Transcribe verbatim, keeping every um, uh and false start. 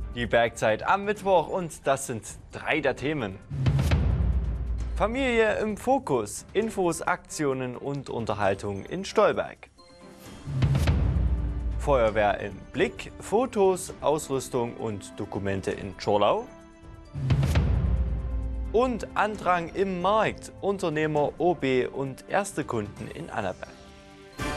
Die Bergzeit am Mittwoch und das sind drei der Themen. Familie im Fokus, Infos, Aktionen und Unterhaltung in Stolberg. Feuerwehr im Blick, Fotos, Ausrüstung und Dokumente in Zschorlau. Und Andrang im Markt, Unternehmer, O B und erste Kunden in Annaberg.